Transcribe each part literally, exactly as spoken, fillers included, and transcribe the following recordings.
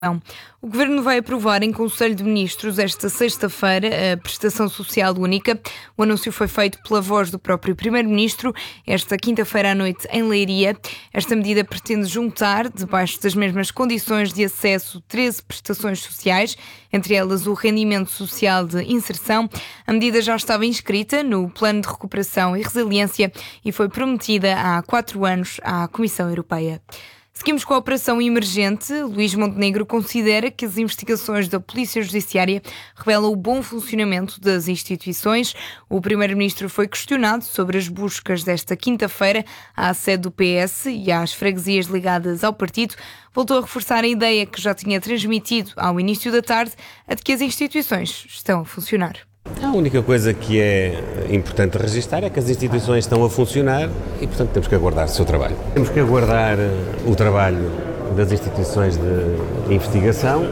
O Governo vai aprovar em Conselho de Ministros esta sexta-feira a prestação social única. O anúncio foi feito pela voz do próprio Primeiro-Ministro esta quinta-feira à noite em Leiria. Esta medida pretende juntar, debaixo das mesmas condições de acesso, treze prestações sociais, entre elas o rendimento social de inserção. A medida já estava inscrita no Plano de Recuperação e Resiliência e foi prometida há quatro anos à Comissão Europeia. Seguimos com a operação emergente. Luís Montenegro considera que as investigações da Polícia Judiciária revelam o bom funcionamento das instituições. O Primeiro-Ministro foi questionado sobre as buscas desta quinta-feira à sede do P S e às freguesias ligadas ao partido. Voltou a reforçar a ideia que já tinha transmitido ao início da tarde, a de que as instituições estão a funcionar. A única coisa que é importante registrar é que as instituições estão a funcionar e, portanto, temos que aguardar o seu trabalho. Temos que aguardar o trabalho das instituições de investigação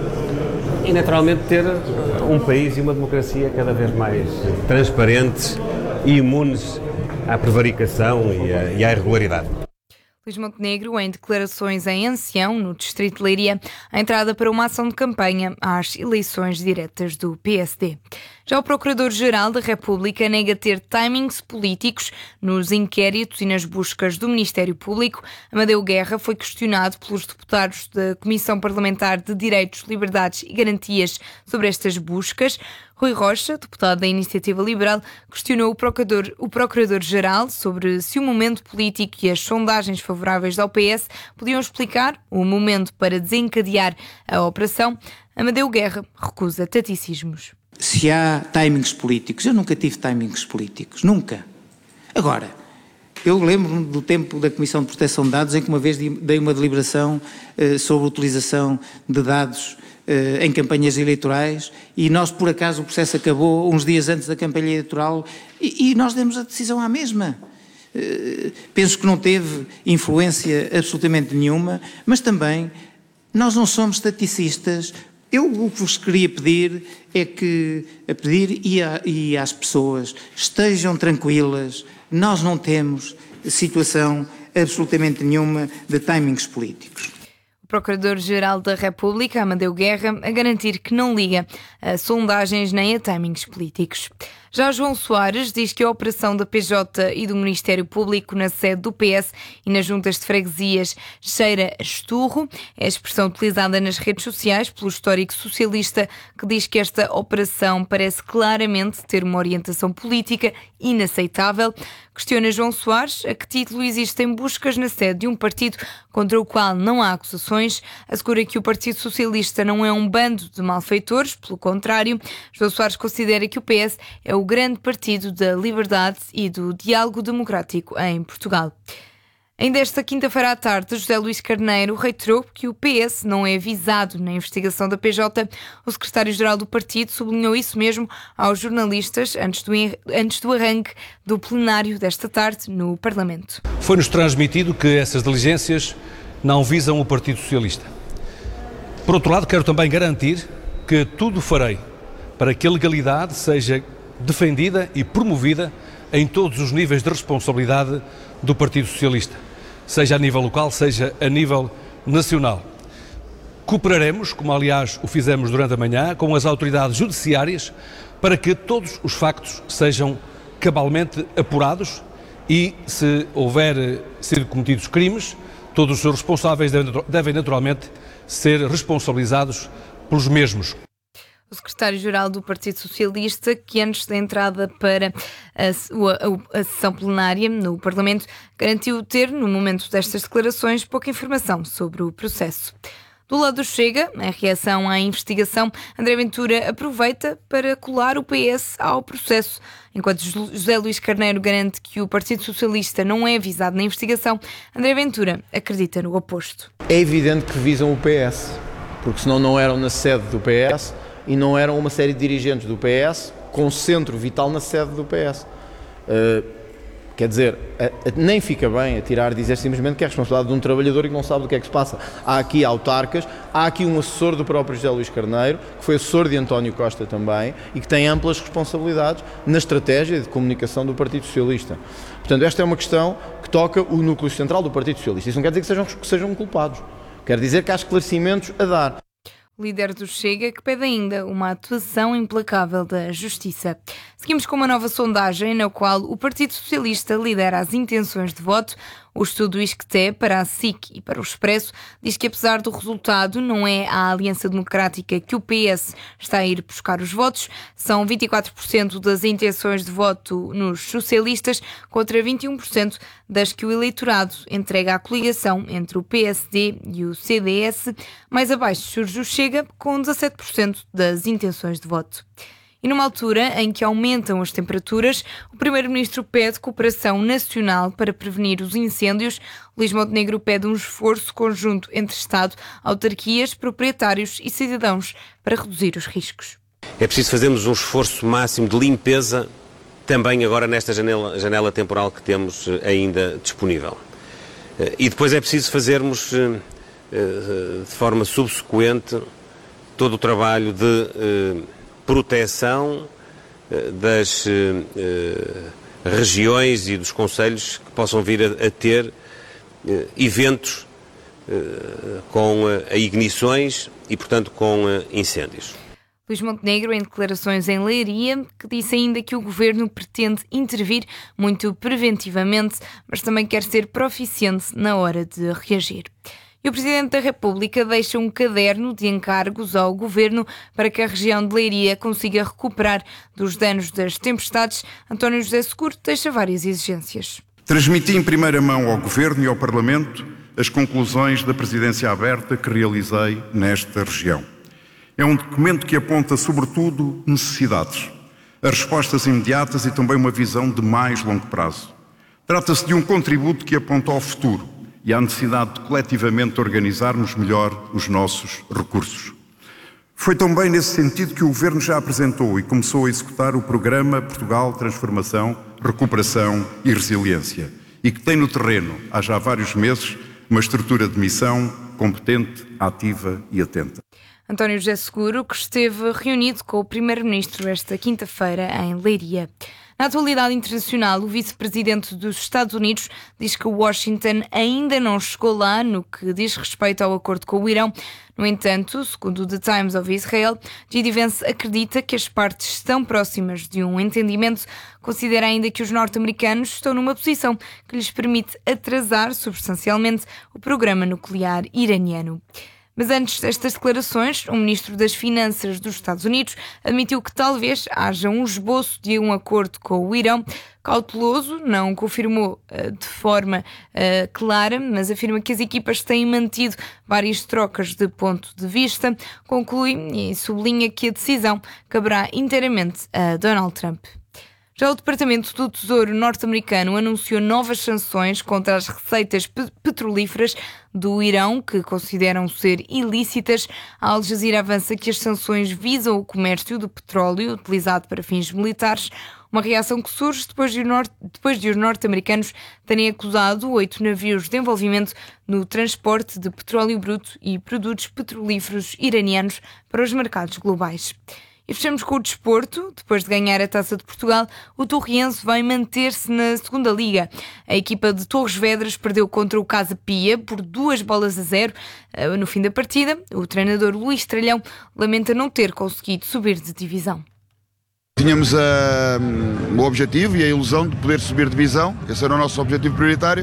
e, naturalmente, ter um país e uma democracia cada vez mais transparentes e imunes à prevaricação e à, e à irregularidade. Luís Montenegro, em declarações em Ancião, no distrito de Leiria, a entrada para uma ação de campanha às eleições diretas do P S D. Já o Procurador-Geral da República nega ter timings políticos nos inquéritos e nas buscas do Ministério Público. Amadeu Guerra foi questionado pelos deputados da Comissão Parlamentar de Direitos, Liberdades e Garantias sobre estas buscas. Rui Rocha, deputado da Iniciativa Liberal, questionou o Procurador, o Procurador-Geral sobre se o momento político e as sondagens favoráveis ao P S podiam explicar o momento para desencadear a operação. Amadeu Guerra recusa taticismos. Se há timings políticos, eu nunca tive timings políticos, nunca. Agora, eu lembro-me do tempo da Comissão de Proteção de Dados em que uma vez dei uma deliberação uh, sobre a utilização de dados uh, em campanhas eleitorais e nós, por acaso, o processo acabou uns dias antes da campanha eleitoral e, e nós demos a decisão à mesma. Uh, penso que não teve influência absolutamente nenhuma, mas também nós não somos estaticistas. Eu o que vos queria pedir é que, a pedir e, a, e às pessoas, estejam tranquilas, nós não temos situação absolutamente nenhuma de timings políticos. O Procurador-Geral da República, Amadeu Guerra, a garantir que não liga a sondagens nem a timings políticos. Já João Soares diz que a operação da P J e do Ministério Público na sede do P S e nas juntas de freguesias cheira a esturro. É a expressão utilizada nas redes sociais pelo histórico socialista que diz que esta operação parece claramente ter uma orientação política inaceitável. Questiona João Soares a que título existem buscas na sede de um partido contra o qual não há acusações. Assegura que o Partido Socialista não é um bando de malfeitores, pelo contrário. João Soares considera que o P S é o grande partido da liberdade e do diálogo democrático em Portugal. Ainda esta quinta-feira à tarde, José Luís Carneiro reiterou que o P S não é avisado na investigação da P J. O secretário-geral do partido sublinhou isso mesmo aos jornalistas antes do, antes do arranque do plenário desta tarde no Parlamento. Foi-nos transmitido que essas diligências não visam o Partido Socialista. Por outro lado, quero também garantir que tudo farei para que a legalidade seja defendida e promovida em todos os níveis de responsabilidade do Partido Socialista, seja a nível local, seja a nível nacional. Cooperaremos, como aliás o fizemos durante a manhã, com as autoridades judiciárias para que todos os factos sejam cabalmente apurados e, se houver sido cometidos crimes, todos os seus responsáveis devem naturalmente ser responsabilizados pelos mesmos. O secretário-geral do Partido Socialista, que antes da entrada para a, a, a sessão plenária no Parlamento, garantiu ter, no momento destas declarações, pouca informação sobre o processo. Do lado do Chega, em reação à investigação, André Ventura aproveita para colar o P S ao processo. Enquanto José Luís Carneiro garante que o Partido Socialista não é avisado na investigação, André Ventura acredita no oposto. É evidente que visam o P S, porque senão não eram na sede do P S e não eram uma série de dirigentes do P S com centro vital na sede do P S. Uh, quer dizer, a, a, nem fica bem a tirar, dizer simplesmente que é responsabilidade de um trabalhador e que não sabe do que é que se passa. Há aqui autarcas, há aqui um assessor do próprio José Luís Carneiro, que foi assessor de António Costa também, e que tem amplas responsabilidades na estratégia de comunicação do Partido Socialista. Portanto, esta é uma questão que toca o núcleo central do Partido Socialista. Isso não quer dizer que sejam, que sejam culpados. Quer dizer que há esclarecimentos a dar. O líder do Chega, que pede ainda uma atuação implacável da Justiça. Seguimos com uma nova sondagem na qual o Partido Socialista lidera as intenções de voto. O estudo Isqueté para a S I C e para o Expresso diz que, apesar do resultado, não é a Aliança Democrática que o P S está a ir buscar os votos. São vinte e quatro por cento das intenções de voto nos socialistas contra vinte e um por cento das que o eleitorado entrega à coligação entre o P S D e o C D S. Mais abaixo surge o Chega, com dezassete por cento das intenções de voto. E numa altura em que aumentam as temperaturas, o Primeiro-Ministro pede cooperação nacional para prevenir os incêndios. Luís Montenegro pede um esforço conjunto entre Estado, autarquias, proprietários e cidadãos para reduzir os riscos. É preciso fazermos um esforço máximo de limpeza também agora nesta janela, janela temporal que temos ainda disponível. E depois é preciso fazermos de forma subsequente todo o trabalho de proteção das regiões e dos concelhos que possam vir a, a ter eventos com ignições e, portanto, com incêndios. Luís Montenegro, em declarações em Leiria, que disse ainda que o governo pretende intervir muito preventivamente, mas também quer ser proficiente na hora de reagir. E o Presidente da República deixa um caderno de encargos ao Governo para que a região de Leiria consiga recuperar dos danos das tempestades. António José Seguro deixa várias exigências. Transmiti em primeira mão ao Governo e ao Parlamento as conclusões da presidência aberta que realizei nesta região. É um documento que aponta, sobretudo, necessidades, as respostas imediatas e também uma visão de mais longo prazo. Trata-se de um contributo que aponta ao futuro e à necessidade de coletivamente organizarmos melhor os nossos recursos. Foi também nesse sentido que o Governo já apresentou e começou a executar o programa Portugal Transformação, Recuperação e Resiliência, e que tem no terreno, há já vários meses, uma estrutura de missão competente, ativa e atenta. António José Seguro, que esteve reunido com o Primeiro-Ministro esta quinta-feira em Leiria. Na atualidade internacional, o vice-presidente dos Estados Unidos diz que Washington ainda não chegou lá no que diz respeito ao acordo com o Irão. No entanto, segundo o The Times of Israel, J D Vance acredita que as partes estão próximas de um entendimento. Considera ainda que os norte-americanos estão numa posição que lhes permite atrasar substancialmente o programa nuclear iraniano. Mas antes destas declarações, o Ministro das Finanças dos Estados Unidos admitiu que talvez haja um esboço de um acordo com o Irão. Cauteloso, não confirmou uh, de forma uh, clara, mas afirma que as equipas têm mantido várias trocas de ponto de vista. Conclui e sublinha que a decisão caberá inteiramente a Donald Trump. Já o Departamento do Tesouro norte-americano anunciou novas sanções contra as receitas pe- petrolíferas do Irão, que consideram ser ilícitas. A Al Jazeera avança que as sanções visam o comércio do petróleo utilizado para fins militares, uma reação que surge depois de, norte, depois de os norte-americanos terem acusado oito navios de envolvimento no transporte de petróleo bruto e produtos petrolíferos iranianos para os mercados globais. E fechamos com o desporto. Depois de ganhar a Taça de Portugal, o Torriense vai manter-se na segunda Liga. A equipa de Torres Vedras perdeu contra o Casa Pia por duas bolas a zero. No fim da partida, o treinador Luís Tralhão lamenta não ter conseguido subir de divisão. Tínhamos uh, o objetivo e a ilusão de poder subir de divisão. Esse era o nosso objetivo prioritário.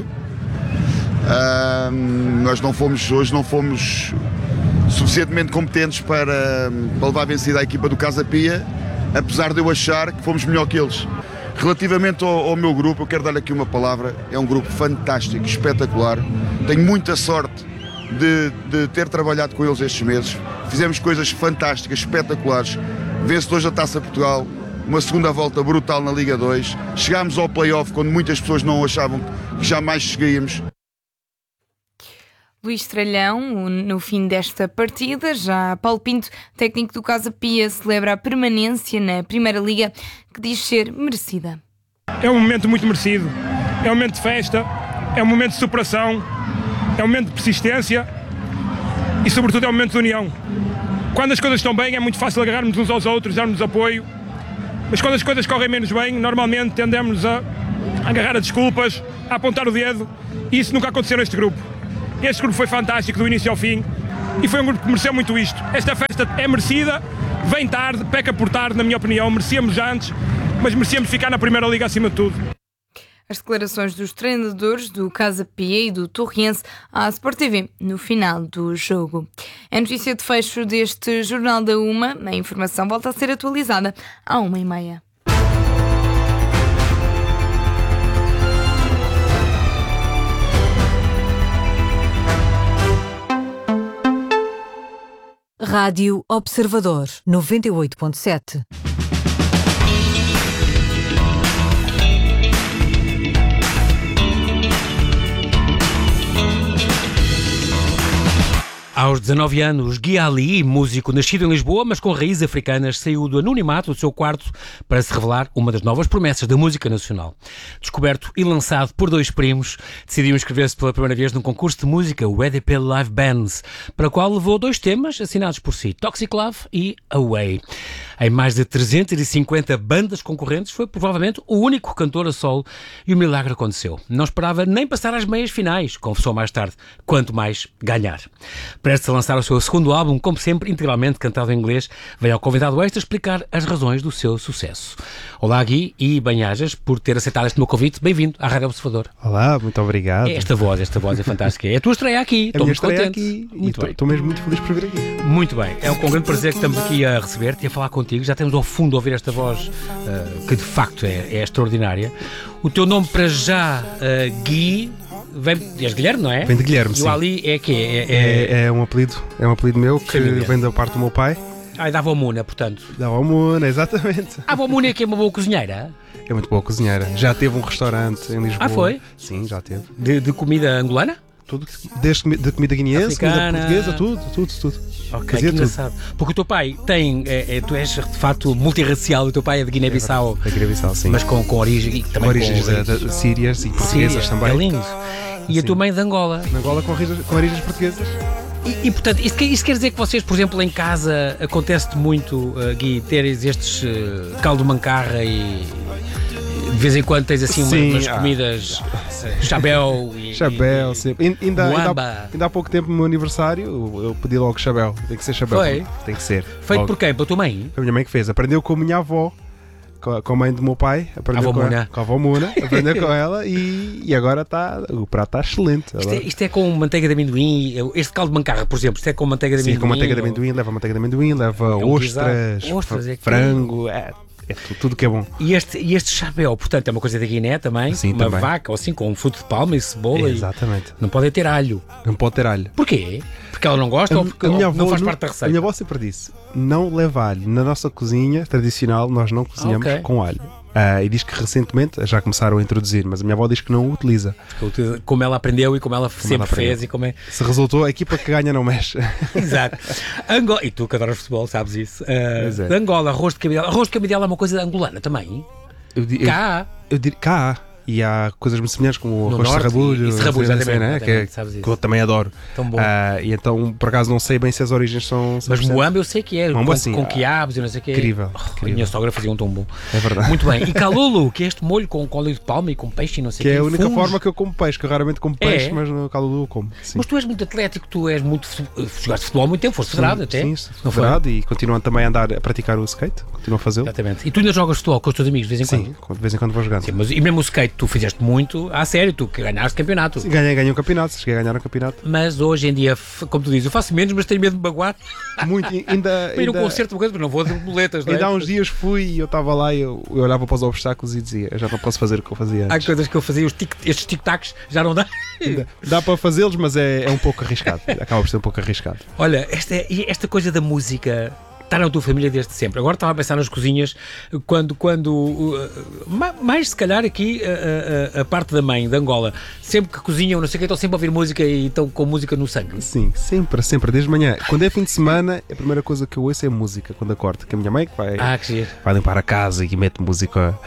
Uh, nós não fomos, hoje não fomos suficientemente competentes para, para levar vencida a equipa do Casa Pia, apesar de eu achar que fomos melhor que eles. Relativamente ao, ao meu grupo, eu quero dar aqui uma palavra. É um grupo fantástico, espetacular. Tenho muita sorte de, de ter trabalhado com eles estes meses. Fizemos coisas fantásticas, espetaculares. Vencedores da Taça Portugal, uma segunda volta brutal na Liga dois. Chegámos ao play-off quando muitas pessoas não achavam que jamais chegaríamos. Luís Tralhão, no fim desta partida. Já Paulo Pinto, técnico do Casa Pia, celebra a permanência na Primeira Liga, que diz ser merecida. É um momento muito merecido, é um momento de festa, é um momento de superação, é um momento de persistência e, sobretudo, é um momento de união. Quando as coisas estão bem, é muito fácil agarrarmos uns aos outros, darmos apoio, mas quando as coisas correm menos bem, normalmente tendemos a agarrar a desculpas, a apontar o dedo, e isso nunca aconteceu neste grupo. Este grupo foi fantástico do início ao fim. e foi um grupo que mereceu muito isto. Esta festa é merecida, vem tarde, peca por tarde, na minha opinião, merecíamos antes, mas merecíamos ficar na Primeira Liga acima de tudo. As declarações dos treinadores do Casa Pia e do Torriense à Sport T V no final do jogo. É notícia de fecho deste Jornal da Uma. A informação volta a ser atualizada à uma e meia. Rádio Observador noventa e oito ponto sete. Aos dezanove anos, Gui Ali, músico nascido em Lisboa, mas com raízes africanas, saiu do anonimato do seu quarto para se revelar uma das novas promessas da música nacional. Descoberto e lançado por dois primos, decidiu inscrever-se pela primeira vez num concurso de música, o E D P Live Bands, para o qual levou dois temas assinados por si, Toxic Love e Away. Em mais de trezentas e cinquenta bandas concorrentes, foi provavelmente o único cantor a solo e o milagre aconteceu. Não esperava nem passar às meias finais, confessou mais tarde, quanto mais ganhar. Prestes a lançar o seu segundo álbum, como sempre, integralmente cantado em inglês, veio ao convidado extra explicar as razões do seu sucesso. Olá, Gui, e bem-ajas por ter aceitado este meu convite. Bem-vindo à Rádio Observador. Olá, muito obrigado. Esta voz, esta voz é fantástica. É a tua estreia aqui. Estou muito contente. Aqui, muito bem. Estou mesmo muito feliz por vir aqui. Muito bem. É com grande prazer que estamos aqui a receber-te e a falar contigo. Já temos ao fundo a ouvir esta voz uh, que de facto é, é extraordinária. O teu nome para já, uh, Gui... Vem, és Guilherme, não é? Vem de Guilherme, e sim. E o Ali é quê? É, é... É, é um apelido, é um apelido meu que Família. Vem da parte do meu pai. Ah, e da avó Muna, portanto. Da avó Muna, exatamente. A avó Muna é que é uma boa cozinheira? É muito boa cozinheira. Já teve um restaurante em Lisboa. Ah, foi? Sim, já teve. De, de comida angolana? Tudo, desde de comida guineense, Africana. comida portuguesa, tudo, tudo, tudo. Ok, Fazia que engraçado. Porque o teu pai tem, é, é, tu és de facto multirracial, o teu pai é de Guiné-Bissau. É, da Guiné-Bissau, sim. Mas com, com origem, também com origens, com origens de, de, sírias e portuguesas Síria, também. É lindo. E sim. A tua mãe de Angola? De Angola com origens, com origens portuguesas. E, e portanto, isso, isso quer dizer que vocês, por exemplo, em casa, acontece-te muito, uh, Gui, teres estes uh, caldo mancarra e de vez em quando tens assim sim, umas, umas ah, comidas, uh, chabel e... Chabel, sempre. Ainda, ainda, Muamba. há, ainda há pouco tempo, no meu aniversário, eu pedi logo chabel. Tem que ser chabel. Foi? Tem que ser. Feito logo. por quem? Pela tua mãe? Foi a minha mãe que fez. Aprendeu com a minha avó, com a, com a mãe do meu pai. Aprendeu avó com, Muna. a, com a avó Muna. Aprendeu com ela e, e agora está. O prato está excelente. Isto é, isto é com manteiga de amendoim. Este caldo de mancarra, por exemplo, isto é com manteiga de Sim, amendoim? com manteiga de ou... amendoim. Leva manteiga de amendoim, leva É um ostras, guisado. Ostras, é que frango. É, é tudo, tudo que é bom. E este, e este chabel, portanto, é uma coisa da Guiné também? Sim, uma também. vaca, ou assim, com um fruto de palma e cebola. É, exatamente. E não pode ter alho. Não pode ter alho. Porquê? Porque ela não gosta A, ou porque a minha ou não avó, faz nu- parte da receita? A minha avó sempre disse: não leva alho. Na nossa cozinha tradicional, nós não cozinhamos Ah, ok. com alho. Ah, e diz que recentemente já começaram a introduzir, mas a minha avó diz que não o utiliza. Porque Como ela aprendeu e como ela sempre ela aprendeu. fez e como é... Se resultou, a equipa que ganha não mexe. Exato. Angola... E tu que adoras futebol, sabes isso. Pois Uh, é. Angola, arroz de cabidela. Arroz de cabidela é uma coisa angolana também? Eu, di- eu, Cá. eu diria cá há. E há coisas muito semelhantes como o No arroz de norte serrabulho, e- e serrabulho, não sei, exatamente, né? que, é, exatamente, sabes isso. que eu também adoro. Tão bom. Ah, e então, por acaso, não sei bem se as origens são. são Mas percebes? Moamba eu sei que é. Moamba, com, sim. com quiabos e não sei o quê. Incrível, Oh, incrível. A minha sogra fazia um tão bom. É verdade. Muito bem. E calulu, que é este molho com, com óleo de palma e com peixe e não sei o Que quê. é a única Fungos. forma que eu como peixe, que eu raramente como peixe, É? mas no caldo eu como. Sim. Mas tu és muito atlético, tu és muito... Jogaste futebol há muito tempo, foste federado até. Sim, Não foi? federado e continuando também a andar a praticar o skate, continuo a fazê-lo. Exatamente. E tu ainda jogas futebol com os teus amigos de vez em Sim, quando? de vez em quando vou jogando. Sim, mas, e mesmo o skate tu fizeste muito a sério, tu que ganhaste campeonato. Sim, ganhei, ganhei um campeonato, cheguei a ganhar um campeonato. Mas hoje em dia, f- como tu dizes, eu faço menos, mas tenho medo de me magoar. Muito, e ainda. Para ir a um ainda- concerto, uma coisa, mas não vou de boletas, não é? Ainda há uns dias fui e eu estava lá e eu, eu olhava para os obstáculos e dizia: eu já não posso fazer o que eu fazia Há antes. coisas que eu fazia, os tic, estes tic-tacs já não dá. Ainda dá para fazê-los, mas é, é um pouco arriscado. Acaba por ser um pouco arriscado. Olha, esta, esta coisa da música está na tua família desde sempre. Agora estava a pensar nas cozinhas, quando, quando uh, ma- mais se calhar aqui a, a- a parte da mãe, de Angola, sempre que cozinham, não sei o que, estão sempre a ouvir música e estão com música no sangue. Sim, sempre, sempre, desde manhã. Quando é fim de semana, a primeira coisa que eu ouço é música quando acordo. Que a minha mãe que vai, Ah, que giro. vai limpar a casa e mete música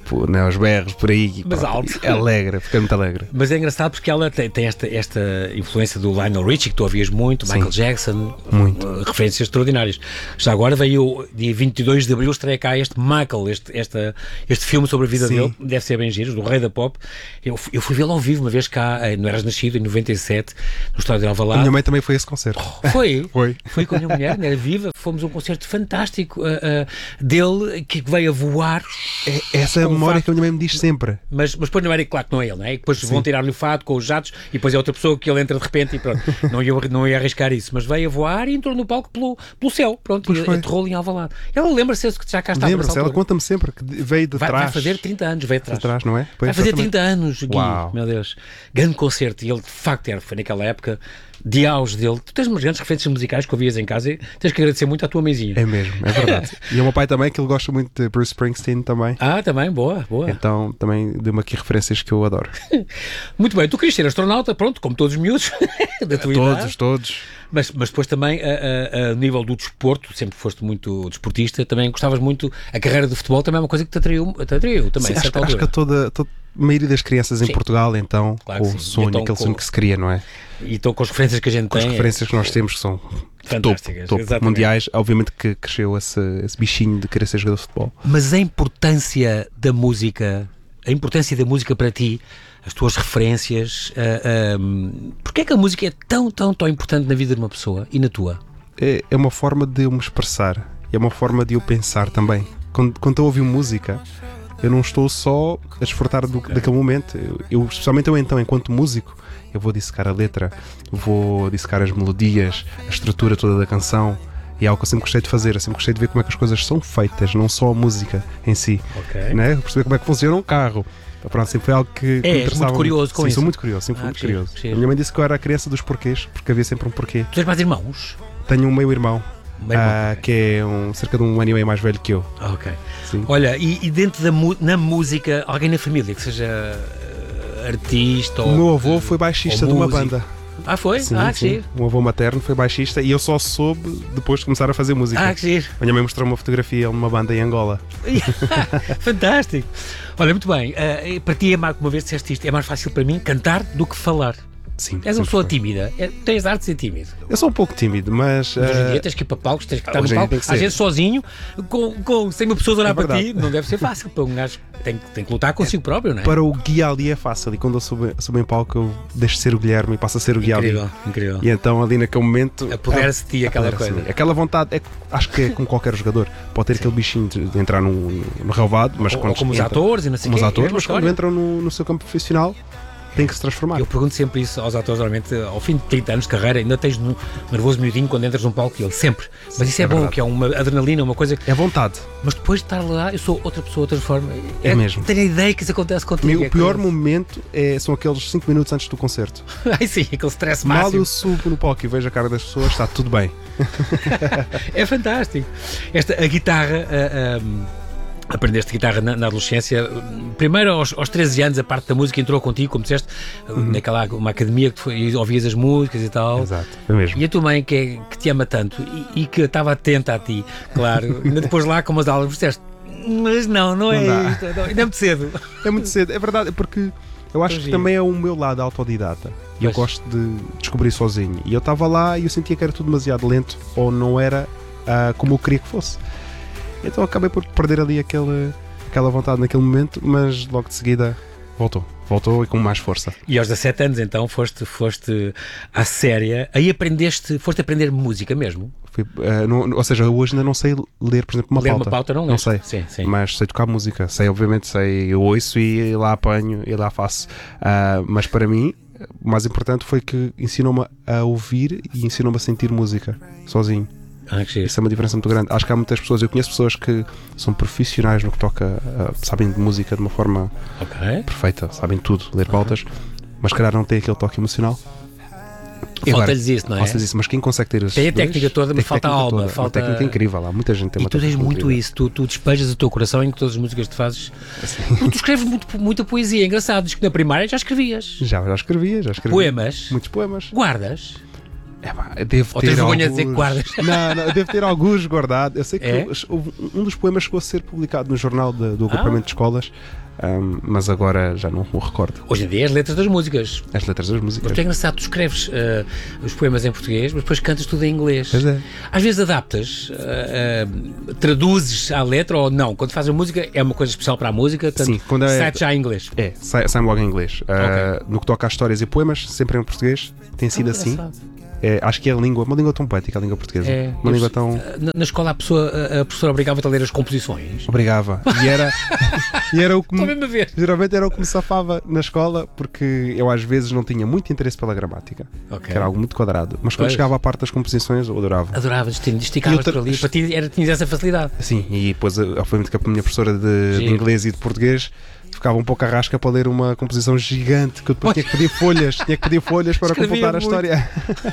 tipo, né, os berros por aí. Mas pronto, alto. É alegre, fica muito alegre. Mas é engraçado porque ela tem, tem esta, esta influência do Lionel Richie, que tu ouvias muito, Sim. Michael Jackson, Muito. uh, referências extraordinárias. Já agora veio, dia vinte e dois de abril, estreia cá este Michael, este, esta, este filme sobre a vida Sim. dele, deve ser bem giro, do Rei da Pop. Eu, eu fui vê-lo ao vivo uma vez cá, eh, não eras nascido, em noventa e sete, no estádio de A Alvalade. minha mãe também foi a esse concerto. Foi, Foi. foi com a minha mulher, era viva, fomos a um concerto fantástico uh, uh, dele, que veio a voar. É, essa é a com o memória fato. que a minha mãe me diz sempre. Mas, mas depois não era, claro que não é ele, não é? E depois vão tirar-lhe o fato com os jatos e depois é outra pessoa que ele entra de repente e pronto. Não ia, não ia arriscar isso, mas veio a voar e entrou no palco pelo, pelo céu, pronto, Pois e foi. aterrou em Alvalade. Ela lembra-se que já cá estava. Lembra-se, nessa ela altura. conta-me sempre que veio de Vai, trás. vai fazer trinta anos, veio de De trás. trás, não é? Pois, Vai fazer exatamente. trinta anos, Gui, Uau. meu Deus. Grande concerto, e ele de facto era, foi naquela época de auge dele. Tu tens umas grandes referências musicais que ouvias em casa e tens que agradecer muito à tua mãezinha. É mesmo, é verdade. E o meu pai também, que ele gosta muito de Bruce Springsteen também. Ah, também, boa, boa. Então também deu-me aqui referências que eu adoro. Muito bem, tu querias ser astronauta, pronto, como todos os miúdos da tua idade. Todos, todos. Mas, mas depois também, a, a, a nível do desporto, sempre foste muito desportista, também gostavas muito, a carreira de futebol também é uma coisa que te atraiu, te atraiu também, Sim, a acho, certa que- acho altura. que a toda, toda a maioria das crianças em Sim. Portugal, então, Claro com que o sim. sonho, Então, aquele com- sonho que se cria, não é? E então com as referências que a gente Com as tem... referências que nós temos que são Fantásticas, topo, topo exatamente. mundiais, obviamente que cresceu esse, esse bichinho de querer ser jogador de futebol. Mas a importância da música, a importância da música para ti, as tuas referências, uh, um, porque é que a música é tão, tão, tão importante na vida de uma pessoa e na tua? É, é uma forma de eu me expressar, é uma forma de eu pensar também. Quando, quando eu ouvi música, eu não estou só a desfrutar do, daquele momento. Eu, eu, especialmente eu então, enquanto músico, eu vou dissecar a letra, vou dissecar as melodias, a estrutura toda da canção. E é algo que eu sempre gostei de fazer, eu sempre gostei de ver como é que as coisas são feitas, não só a música em si. Ok. Né? Perceber como é que funciona um carro. Pronto, sempre foi algo que, que És me interessava. muito curioso com Sim, isso. sou muito curioso, sempre fui Ah, muito que giro, curioso. que giro. A minha mãe disse que eu era a criança dos porquês, porque havia sempre um porquê. Tu tens mais irmãos? Tenho um meio-irmão, Meio irmão, ah, ok. que é um, cerca de um ano e meio mais velho que eu. Ah, ok. Sim. Olha, e, e dentro da mu- na música, alguém na família que seja uh, artista O ou... meu avô foi baixista ou de uma músico? banda. Ah, foi? Sim, ah, que sim. giro. O meu avô materno foi baixista e eu só soube depois de começar a fazer música. Ah, que giro. A minha mãe mostrou uma fotografia numa banda em Angola. Fantástico. Olha, muito bem. Uh, para ti, é mais, uma vez disseste isto, é mais fácil para mim cantar do que falar. Sim, És uma sempre pessoa foi. tímida. É, tens de arte de ser tímido. Eu sou um pouco tímido, mas. Mas hoje em ah, dia tens que ir para palcos, tens que estar no hoje em dia palco, tem que às ser. vezes sozinho, com, com, sem uma pessoa olhar É para ti, verdade. não deve ser fácil. Para um gajo tem, que- tem que lutar consigo próprio, não é? Para o guia ali é fácil e quando eu subo, subo em palco eu deixo de ser o Guilherme e passo a ser o guia ali. Incrível, incrível. E então ali naquele momento Apodera-se de ti aquela apodera-se de coisa. mim. Aquela vontade, é, acho que é como qualquer jogador, pode ter aquele bichinho de, de entrar no, no relvado, mas Ou- quando ou como os entra- atores e não sei como os quê, é a atores, mesma mas quando história. entram no, no seu campo profissional tem que se transformar. Eu pergunto sempre isso aos atores, normalmente, ao fim de trinta anos de carreira, ainda tens no nervoso miudinho quando entras num palco e ele sempre. Mas isso é, é bom, verdade. que é uma adrenalina, uma coisa. É vontade. Mas depois de estar lá, eu sou outra pessoa, outra forma. É mesmo. Tenho a ideia que isso acontece contigo. O é pior curioso. momento é, são aqueles cinco minutos antes do concerto. Ai sim, aquele stress Mal máximo. eu subo no palco e vejo a cara das pessoas, está tudo bem. É fantástico. Esta, a guitarra, a- a- aprendeste guitarra na, na adolescência. Primeiro, aos, aos treze anos, a parte da música entrou contigo, como disseste, naquela uma academia que tu foi, e ouvias as músicas e tal. Exato, foi mesmo. E a tua mãe, que, é- que te ama tanto e, e que estava atenta a ti, claro, ainda depois lá com umas aulas, disseste, mas não, não é Não dá. isto, não, ainda é muito cedo. É muito cedo, é verdade, é porque eu acho Tão que giro. também é o meu lado autodidata. E eu Pois. gosto de descobrir sozinho. E eu estava lá e eu sentia que era tudo demasiado lento ou não era ah, como eu queria que fosse. Então acabei por perder ali aquele, aquela vontade naquele momento, mas logo de seguida voltou. Voltou e com mais força. E aos dezassete anos, então, foste, foste à séria, aí aprendeste, foste aprender música mesmo? Fui, ah, não- ou seja, eu hoje ainda não sei ler, por exemplo, uma Ler pauta. uma pauta não Não lês? sei. Sim, sim. Mas sei tocar música. Sei, obviamente, sei, eu ouço e lá apanho e lá faço. Ah, mas para mim, o mais importante foi que ensinou-me a ouvir e ensinou-me a sentir música sozinho. Ah, que giro. Isso é uma diferença muito grande. Acho que há muitas pessoas, eu conheço pessoas que são profissionais no que toca, ah, sabem de música de uma forma Ok. perfeita, sabem tudo, ler pautas, mas se calhar não têm aquele toque emocional. E agora, Falta-lhes isso, não é? falta-lhes isso, mas quem consegue ter esses Tem a dois, técnica toda, tem mas falta a técnica alma, toda. falta- Uma técnica incrível, há muita gente que tem E uma tu tens técnica muito incrível. isso, tu, tu despejas o teu coração em todas as músicas que tu fazes. Porque tu escreves muito, muita poesia, é engraçado. Diz que na primária já escrevias. Já, já escrevia, já escrevia. Poemas. Muitos poemas. Guardas. É, pá, devo Ou ter tens vergonha de alguns... dizer que guardas? Não, não, eu devo ter alguns guardados. Eu sei que É? houve- um dos poemas chegou a ser publicado no jornal de- do agrupamento Ah. de escolas, um, mas agora já não me recordo. Hoje em dia é as letras das músicas. As letras das músicas. Mas tu é engraçado, tu escreves uh, os poemas em português, mas depois cantas tudo em inglês. Pois é. Às vezes adaptas, uh, uh, traduzes à letra ou não. Quando fazes a música é uma coisa especial para a música, tanto Sim, quando é- sai já em inglês. É, sai, sai logo em inglês. Uh, Ok. No que toca a histórias e poemas, sempre em português, tem sido Ah, assim. engraçado. É, acho que é a língua, uma língua tão poética, a língua portuguesa. É, uma eu- língua tão. Na, na escola a, pessoa, a, a professora obrigava-te a ler as composições. Obrigava. E era, e era o que Estou me, mesmo a ver. geralmente era o que me safava na escola, porque eu às vezes não tinha muito interesse pela gramática, Ok. que era algo muito quadrado. Mas quando Pois. chegava à parte das composições, eu adorava. Adoravas, te esticavas E outra- por ali, para ti era, tinhas essa facilidade. Sim, e depois, obviamente, que a minha professora de, de Giro. inglês e de português ficava um pouco à rasca para ler uma composição gigante, que eu depois tinha que pedir folhas, tinha que pedir folhas para Escrevia completar a muito. história.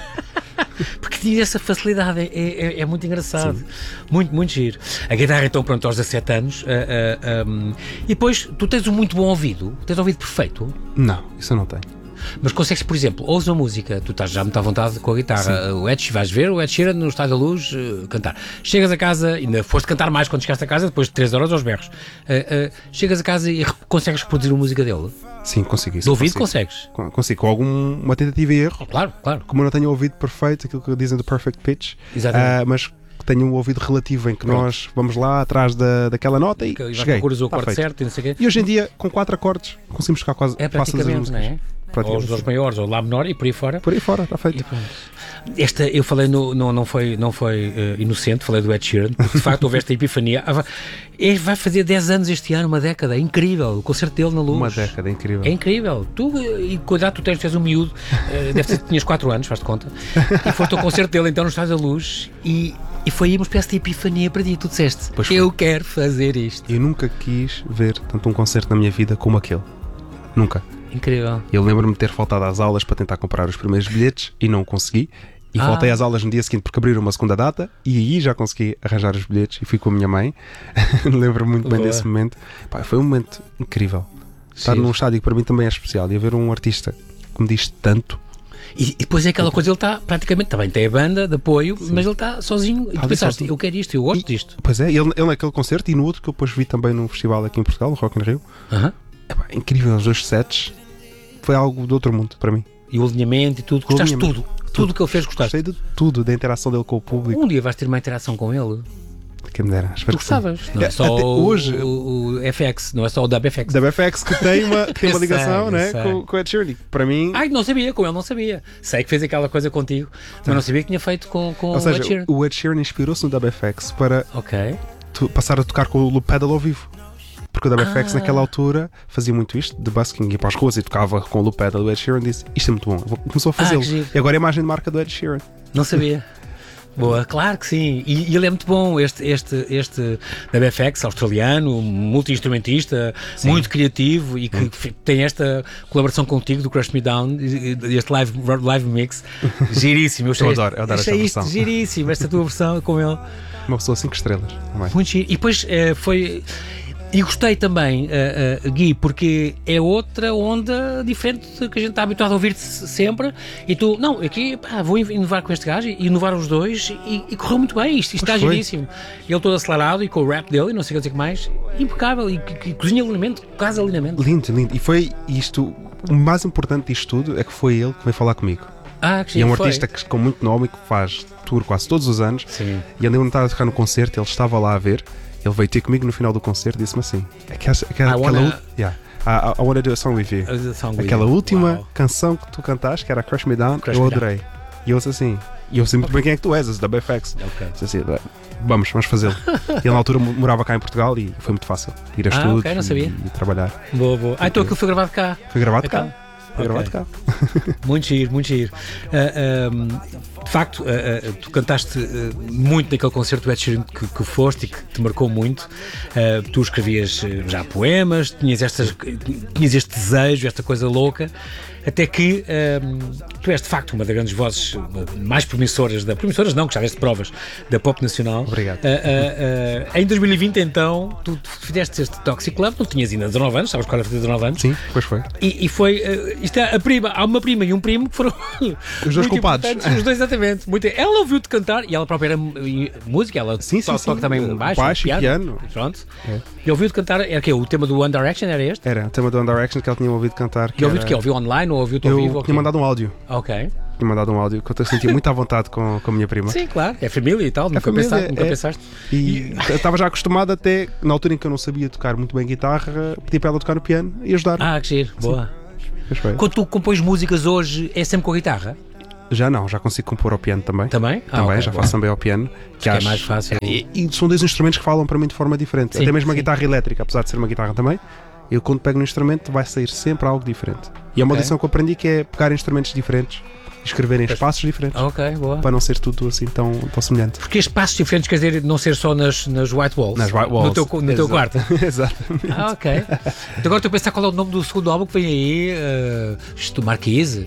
Porque tinha essa facilidade, é, é, é muito engraçado. Muito, muito giro. A guitarra, então, pronto, aos dezassete anos. ah, ah, um, e depois, tu tens um muito bom ouvido, tens ouvido perfeito, Não, isso eu não tenho. mas consegues, por exemplo, ouves uma música, tu estás já muito à vontade com a guitarra, o Ed, vais ver o Ed Sheeran no Estádio da Luz uh, cantar. Chegas a casa, ainda foste cantar mais quando chegaste a casa, depois de três horas aos berros. Uh, uh, chegas a casa e re- consegues reproduzir a música dele? Sim, consigo isso. Do ouvido consigo. consegues? Con- Consigo, com alguma tentativa e erro. Oh, claro, claro. Como eu não tenho o ouvido perfeito, aquilo que dizem do perfect pitch, Exatamente. ah, mas tenho um ouvido relativo em que Pronto. nós vamos lá atrás da, daquela nota e Que já cheguei. procuras o Está acorde feito. certo e não sei o quê. E hoje em dia, com quatro acordes, conseguimos tocar quase É quase todas as praticamente, não músicas. é? Ou Praticamente, os dós sim. maiores, ou Lá menor e por aí fora. Por aí fora, está feito. E pronto. Esta, eu falei, no, não, não foi, não foi uh, inocente, falei do Ed Sheeran, porque de facto houve esta epifania. Ah, vai- é, vai fazer dez anos este ano, uma década, é incrível, o concerto dele na Luz. Uma década, incrível. É incrível. Tu, eh, e cuidado, tu tens, tu és um miúdo, uh, deve ser que tinhas quatro anos, faz-te conta, e foste ao concerto dele então no Estádio da Luz e, e foi aí uma espécie de epifania para ti. Tu disseste, Pois foi. eu quero fazer isto. Eu nunca quis ver tanto um concerto na minha vida como aquele. Nunca. Incrível. Eu lembro-me de ter faltado às aulas para tentar comprar os primeiros bilhetes e não consegui. E Ah. voltei às aulas no dia seguinte porque abriram uma segunda data e aí já consegui arranjar os bilhetes e fui com a minha mãe. Lembro-me muito bem Boa. desse momento. Pá, foi um momento incrível. Estar Sim. num estádio que para mim também é especial e haver um artista que me diz tanto. E, e depois é aquela coisa, ele está praticamente, também tem a banda de apoio, mas ele está sozinho. E Tá tu ali pensaste, sozinho. eu quero isto, eu gosto E- disto. Pois é, ele, ele naquele concerto e no outro que eu depois vi também num festival aqui em Portugal, no Rock in Rio. Aham. É pá, incrível, os dois sets. Foi algo de outro mundo para mim. E o alinhamento e tudo, gostaste de tudo. alinhamento. Tudo que ele fez, gostaste. Gostei de tudo, da interação dele com o público. Um dia vais ter uma interação com ele. Quem me dera, Tu espero que sim. gostavas. Não é É, só até o, hoje- o, o F X, não é só o W F X. Da B F X que tem uma, que tem Eu uma ligação, sei, né, eu sei. com, com o Ed Sheeran. Para mim, Ai, não sabia, com ele não sabia. Sei que fez aquela coisa contigo, mas não sabia que tinha feito com, com ou o seja, Ed Sheeran. o Ed Sheeran inspirou-se no W F X para Ok. tu- passar a tocar com o loop pedal ao vivo. Porque o W F X Ah. naquela altura fazia muito isto, de busking, ia para as ruas e tocava com o loop pedal. O Ed Sheeran disse, isto é muito bom. Vou- Começou a fazê-lo. Ah, que giro. E agora é a imagem de marca do Ed Sheeran. Não sabia. Boa, claro que sim. E, e ele é muito bom, este, este, este W F X, australiano, multi-instrumentista, muito criativo e que f- tem esta colaboração contigo do Crush Me Down, e- e- este live, live mix, giríssimo. achei Eu este- adoro, eu adoro achei esta isto versão. giríssimo, esta tua versão com ele. Uma pessoa cinco estrelas. Também. Muito giro. E depois eh, foi. E gostei também, eh, eh, Gui, porque é outra onda diferente que a gente está habituado a ouvir-te sempre. E tu, não, aqui pá, vou inovar com este gajo e inovar os dois. E, e correu muito bem. Isto, isto está Pois foi. giríssimo. Ele todo acelerado e com o rap dele, e não sei o que dizer que mais. Impecável. E, que- que cozinha alinhamento, casa alinhamento. Lindo, lindo. E foi isto, o mais importante disto tudo é que foi ele que veio falar comigo. Ah, que E é um giro, foi. artista que, com muito nome e que faz tour quase todos os anos. Sim. E ele não estava a tocar no concerto, ele estava lá a ver. Ele veio ter comigo no final do concerto e disse-me assim: aquela, aquela, I wanna- aquela, ul- yeah, I, I wanna do a song with you. A song with Aquela you. última Uau. canção que tu cantaste, que era Crush Me Down, Crush eu Me Down. adorei. E eu disse assim, e eu sei muito bem quem é que tu és, da B F X. Ok. Disse assim, vamos, vamos fazê-lo. E ele na altura morava cá em Portugal e foi muito fácil ir a Ah, estúdios ok, não sabia. e, e trabalhar. Boa, boa. Ah, então aquilo foi gravado cá. Foi gravado É cá. cá? Foi gravado Ok. cá. Muito giro, muito giro. Ah, ah, de facto, ah, ah, tu cantaste ah, muito naquele concerto do Ed Sheeran que, que foste e que te marcou muito. Ah, tu escrevias ah, já poemas, tinhas, estas, tinhas este desejo, esta coisa louca. até que um, tu és de facto uma das grandes vozes mais promissoras, da, promissoras não, que já deste provas, da pop nacional. Obrigado. Uh, uh, uh, em dois mil e vinte, então, tu, tu fizeste este Toxic Club, não tinhas ainda dezanove anos, sabes qual era fazer dezanove anos? Sim, pois foi. E, e foi, uh, isto é a prima, há uma prima e um primo que foram os dois culpados. Os dois, exatamente. Muito, ela ouviu-te cantar e ela própria era música, ela sim, to, sim, toca sim. também baixo, baixo e piano. Pronto. É. E ouviu-te cantar, era que o tema do One Direction era este? Era, o tema do One Direction que ela tinha ouvido cantar. Que e ouviu-te era... que? Ouviu online ou ouviu-te ao eu vivo? Eu okay. tinha mandado um áudio. Ok. Tinha mandado um áudio que eu sentia muito à vontade com, com a minha prima. Sim, claro. É família e tal, é nunca, família, pensaste, nunca é... pensaste. E estava já acostumado até, na altura em que eu não sabia tocar muito bem guitarra, pedi para ela tocar no piano e ajudar. Ah, que giro, boa. Quando tu compões músicas hoje, é sempre com a guitarra? Já não, já consigo compor ao piano também. Também? Ah, também, okay, já bom. faço também ao piano. Que, que acho, é mais fácil. E, e são dois instrumentos que falam para mim de forma diferente. Sim, até mesmo sim. a guitarra elétrica, apesar de ser uma guitarra também, eu quando pego no instrumento vai sair sempre algo diferente. E é uma okay. lição que eu aprendi que é pegar instrumentos diferentes e escrever em espaços diferentes. Ok, boa. Para não ser tudo assim tão, tão semelhante. Porque espaços diferentes quer dizer não ser só nas, nas white walls? Nas white walls. No teu, no teu quarto? Exatamente. Ah, ok. Então agora estou a pensar qual é o nome do segundo álbum que vem aí. Uh, isto, Marquise.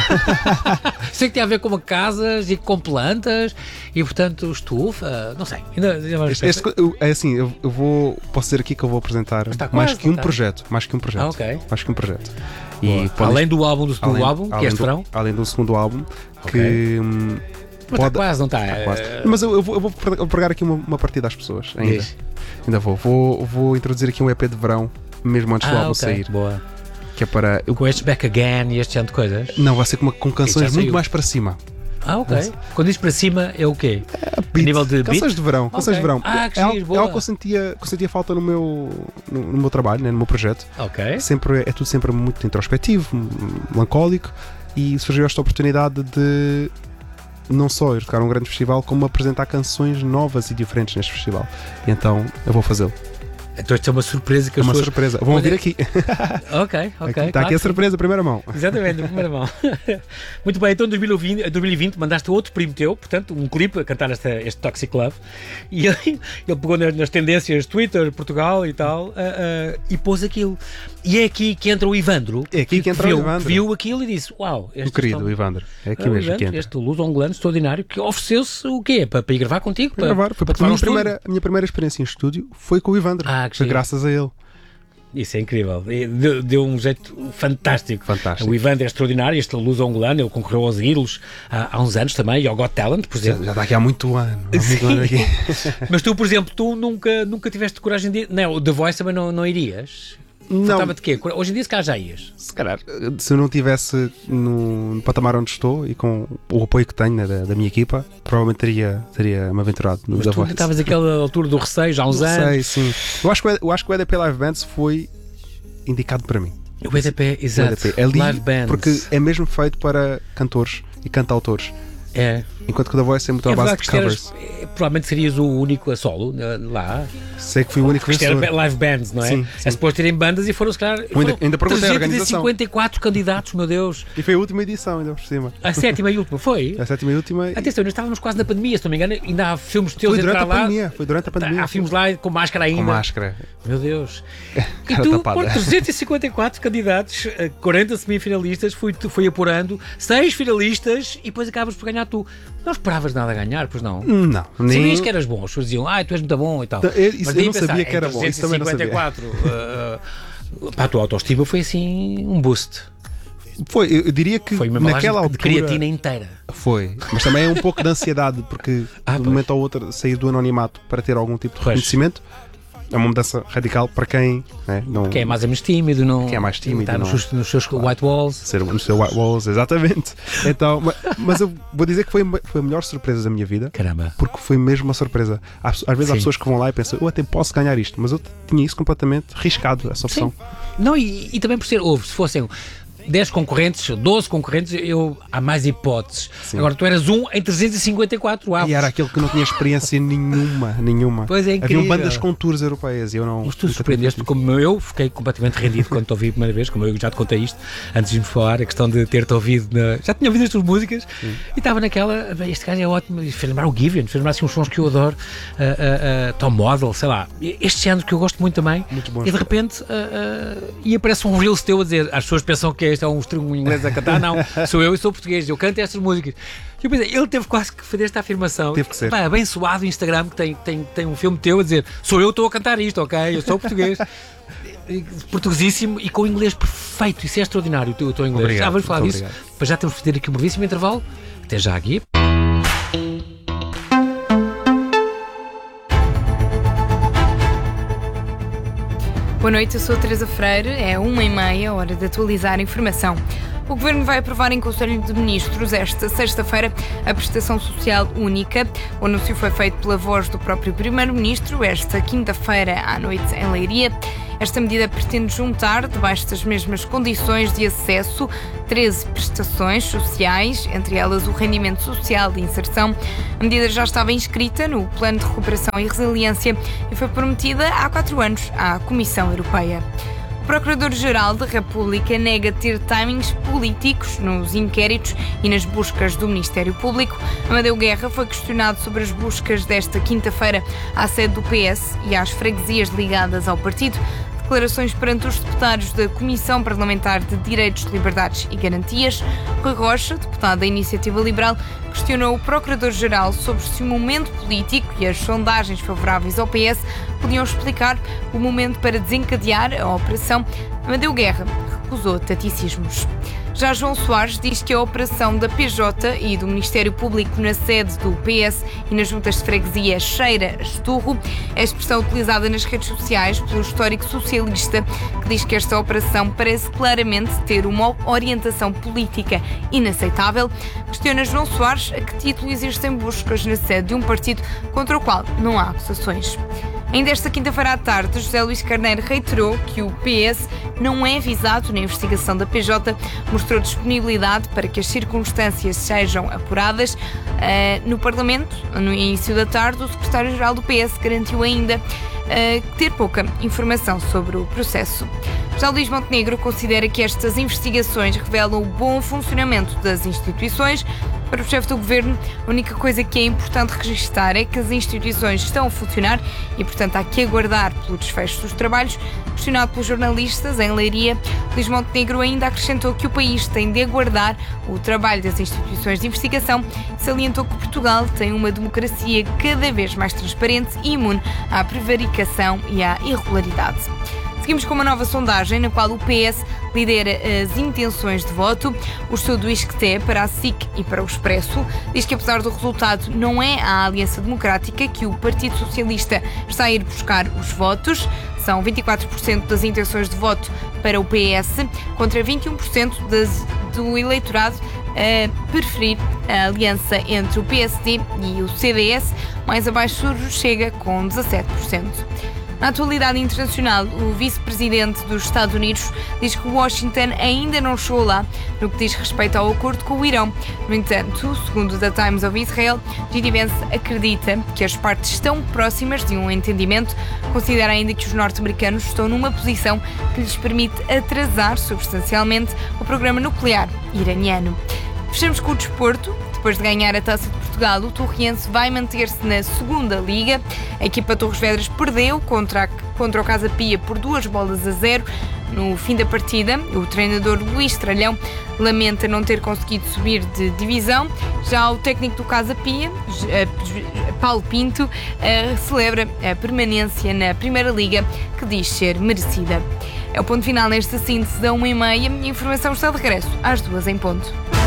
Sei que tem a ver com casas e com plantas e, portanto, estufa. Não sei. Ainda, ainda este, este, é assim, eu, eu vou. Posso dizer aqui que eu vou apresentar mais que um tá. projeto. Mais que um projeto. Ah, ok. Mais que um projeto. E pode... Além do álbum, do segundo além, álbum, que é este verão? Além do segundo álbum, okay. que. Hum, pode... Está quase, não está? Tá quase. Mas eu, eu, vou, eu vou pregar aqui uma, uma partida às pessoas. Ainda. Diz. Ainda vou. vou. Vou introduzir aqui um E P de verão, mesmo antes ah, do álbum okay. sair. Boa. Que é para. Com este Back Again e este tipo de coisas? Não, vai ser com, uma, com canções muito mais para cima. Ah, ok. Mas... Quando diz para cima é o quê? É, a nível de canções beat? de verão, canções okay. de verão. Ah, que é, giro, é algo que eu sentia, que eu sentia falta no meu, no, no meu trabalho, né, no meu projeto. Ok. Sempre, é tudo sempre muito introspectivo, melancólico, e surgiu esta oportunidade de não só ir tocar um grande festival, como apresentar canções novas e diferentes neste festival. E então eu vou fazê-lo. Então isto é uma surpresa que é as uma pessoas... surpresa. Vão ouvir aqui. Ok, ok. Está claro aqui a surpresa, primeira mão. Exatamente, primeira mão. Muito bem, então em dois mil e vinte mandaste outro primo teu, portanto, um clipe a cantar esta, este Toxic Club, e ele, ele pegou nas, nas tendências Twitter, Portugal e tal, uh, uh, e pôs aquilo. E é aqui que entra o Ivandro. É aqui que, que entra viu, o Ivandro. Viu aquilo e disse, uau. O querido estão... Ivandro. É aqui ah, mesmo Ivandro, que entra. Este luso-angolano extraordinário que ofereceu-se o quê? Para, para ir gravar contigo? Para, para gravar. Foi para a, minha primeira, a minha primeira experiência em estúdio foi com o Ivandro. Ah, que foi graças a ele. Isso é incrível. Deu, deu um jeito fantástico. Fantástico. O Ivandro é extraordinário, este luso-angolano, ele concorreu aos Ídolos há, há uns anos também, e ao Got Talent, por exemplo. Já está aqui há muito ano. Há muito ano aqui. Mas tu, por exemplo, tu nunca, nunca tiveste coragem de ir. Não, o The Voice também não, não irias? Não. Faltava de quê? Hoje em dia, se calhar já ias. Se calhar, se eu não estivesse no, no patamar onde estou e com o apoio que tenho, né, da, da minha equipa, provavelmente teria, teria me aventurado no Mas The tu Voice. estavas naquela altura do receio, já há uns do anos. Receio, sim. Eu acho, que, eu acho que o E D P Live Bands foi indicado para mim. O E D P, exato. O E D P. É ali, Live Bands. porque é mesmo feito para cantores e cantautores. É. Enquanto que o The Voice é muito à é base de covers. Eras, provavelmente serias o único a solo lá. Sei que fui o único Isto era live bands, não é? Sim, sim. É suposto terem bandas e foram, se calhar, ainda, ainda trezentos e cinquenta e quatro candidatos, meu Deus. E foi a última edição, ainda por cima. A sétima e última, foi? A sétima e última. Atenção, nós estávamos quase na pandemia, se não me engano, ainda há filmes teus foi entrar a lá. Pandemia, foi durante a pandemia. Há filmes lá com máscara ainda. Com máscara. Meu Deus. E tu, por trezentos e cinquenta e quatro candidatos, quarenta semifinalistas, fui, fui apurando, seis finalistas e depois acabas por ganhar tu. Não esperavas nada a ganhar, pois não? Não. Nem... Sabias que eras bom, as pessoas diziam, ah, tu és muito bom e tal. Então, eu, isso, mas eu não pensar, sabia que era bom, isso também não sabia. uh, para a tua autoestima foi assim um boost. Foi, eu diria que foi uma naquela altura... de creatina inteira. Foi, mas também é um pouco de ansiedade, porque ah, de um momento ao outro sair do anonimato para ter algum tipo de reconhecimento é uma mudança radical para quem, né, não... Quem é mais, é mais tímido, não... Quem é mais tímido, está não... nos, seus, nos seus claro. white walls. Ser nos seus white walls, exatamente. Então, mas, mas eu vou dizer que foi, foi a melhor surpresa da minha vida. Caramba. Porque foi mesmo uma surpresa. Às, às vezes Sim. há pessoas que vão lá e pensam, eu até posso ganhar isto, mas eu tinha isso completamente riscado, essa opção. Sim. Não, e, e também por ser, houve, se fossem dez concorrentes, doze concorrentes, eu, há mais hipóteses. Sim. Agora, tu eras um em trezentos e cinquenta e quatro avos. E era aquele que não tinha experiência nenhuma, nenhuma. Pois é, incrível. Haviam bandas com tours europeias e eu não... Mas tu surpreendeste, como eu, fiquei completamente rendido quando te ouvi a primeira vez, como eu já te contei isto, antes de me falar, a questão de ter-te ouvido, na... já tinha ouvido as tuas músicas, Sim. e estava naquela, este gajo é ótimo, fez lembrar o Givian, fez lembrar assim uns sons que eu adoro, uh, uh, uh, Tom Model, sei lá, este género que eu gosto muito também, muito bom, e de repente, uh, uh, e aparece um Reels teu a dizer, as pessoas pensam que este é um, um inglês a cantar, não, sou eu e sou português, eu canto estas músicas. E eu pensei, ele teve quase que fazer esta afirmação. Teve que ser. Pá, abençoado o Instagram que tem, tem, tem um filme teu a dizer, sou eu que estou a cantar isto, ok, eu sou português. Portuguesíssimo e com o inglês perfeito, isso é extraordinário, o teu inglês. Obrigado, Já vamos falar disso, obrigado. mas já temos que fazer aqui um brevíssimo intervalo. Até já, Gui. Boa noite, eu sou a Teresa Freire, é uma e meia, hora de atualizar a informação. O Governo vai aprovar em Conselho de Ministros esta sexta-feira a prestação social única. O anúncio foi feito pela voz do próprio Primeiro-Ministro esta quinta-feira à noite em Leiria. Esta medida pretende juntar, debaixo das mesmas condições de acesso, treze prestações sociais, entre elas o rendimento social de inserção. A medida já estava inscrita no Plano de Recuperação e Resiliência e foi prometida há quatro anos à Comissão Europeia. O Procurador-Geral da República nega ter timings políticos nos inquéritos e nas buscas do Ministério Público. Amadeu Guerra foi questionado sobre as buscas desta quinta-feira à sede do P S e às freguesias ligadas ao partido. Declarações perante os deputados da Comissão Parlamentar de Direitos, Liberdades e Garantias. Rui Rocha, deputado da Iniciativa Liberal, questionou o Procurador-Geral sobre se o momento político e as sondagens favoráveis ao P S podiam explicar o momento para desencadear a operação. Amadeu Guerra recusou taticismos. Já João Soares diz que a operação da P J e do Ministério Público na sede do P S e nas juntas de freguesia cheira a esturro. É a expressão utilizada nas redes sociais pelo histórico socialista que diz que esta operação parece claramente ter uma orientação política inaceitável. Questiona João Soares a que título existem buscas na sede de um partido contra o qual não há acusações. Ainda esta quinta-feira à tarde, José Luís Carneiro reiterou que o P S não é avisado na investigação da P J, mostrou disponibilidade para que as circunstâncias sejam apuradas. Uh, no Parlamento, no início da tarde, o secretário-geral do P S garantiu ainda uh, ter pouca informação sobre o processo. Já Luís Montenegro considera que estas investigações revelam o bom funcionamento das instituições. Para o chefe do Governo, a única coisa que é importante registar é que as instituições estão a funcionar e, portanto, há que aguardar pelo desfecho dos trabalhos. Questionado pelos jornalistas em Leiria, Luís Montenegro ainda acrescentou que o país tem de aguardar o trabalho das instituições de investigação e salientou que Portugal tem uma democracia cada vez mais transparente e imune à prevaricação e à irregularidade. Seguimos com uma nova sondagem na qual o P S lidera as intenções de voto. O estudo do Isqueté para a S I C e para o Expresso diz que, apesar do resultado, não é a Aliança Democrática que o Partido Socialista está a ir buscar os votos. São vinte e quatro por cento das intenções de voto para o P S contra vinte e um por cento das, do eleitorado a preferir a aliança entre o P S D e o C D S. Mais abaixo chega com dezassete por cento. Na atualidade internacional, o vice-presidente dos Estados Unidos diz que Washington ainda não chegou lá no que diz respeito ao acordo com o Irão. No entanto, segundo The Times of Israel, J D Vance acredita que as partes estão próximas de um entendimento. Considera ainda que os norte-americanos estão numa posição que lhes permite atrasar substancialmente o programa nuclear iraniano. Fechamos com o desporto. Depois de ganhar a Taça de Portugal, o Torriense vai manter-se na segunda Liga. A equipa Torres Vedras perdeu contra, a, contra o Casa Pia por duas bolas a zero. No fim da partida, o treinador Luís Tralhão lamenta não ter conseguido subir de divisão. Já o técnico do Casa Pia, Paulo Pinto, celebra a permanência na Primeira Liga, que diz ser merecida. É o ponto final nesta síntese da uma e meia. A informação está de regresso às duas em ponto.